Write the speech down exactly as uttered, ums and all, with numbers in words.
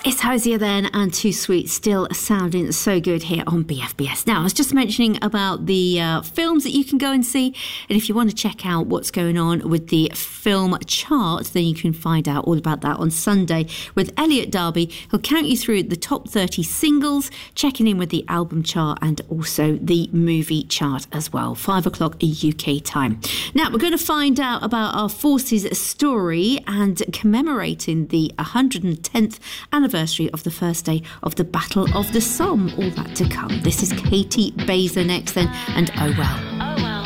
It's Hosier then, and Too Sweet still sounding so good here on B F B S. Now, I was just mentioning about the uh, films that you can go and see, and if you want to check out what's going on with the film chart, then you can find out all about that on Sunday with Elliot Darby. He'll count you through the top thirty singles, checking in with the album chart and also the movie chart as well. Five o'clock U K time. Now, we're going to find out about our Forces story and commemorating the one hundred tenth anniversary of the first day of the Battle of the Somme. All that to come. This is Katie Baser next then, and Oh Well.